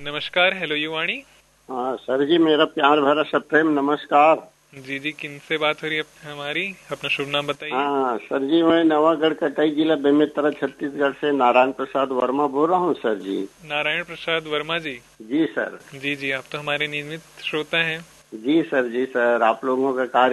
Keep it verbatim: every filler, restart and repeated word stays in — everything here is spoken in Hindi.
नमस्कार। हेलो युवाणी। हाँ सर जी, मेरा प्यार भरा सप्रेम नमस्कार। जी जी, किन से बात हो रही है हमारी? अपना शुभ नाम बताइए। हाँ सर जी, मैं नवागढ़ कटाई जिला बेमेतरा छत्तीसगढ़ से नारायण प्रसाद वर्मा बोल रहा हूँ सर जी। नारायण प्रसाद वर्मा जी। जी सर। जी जी, आप तो हमारे नियमित श्रोता हैं। जी सर, जी सर, आप लोगों का कार्य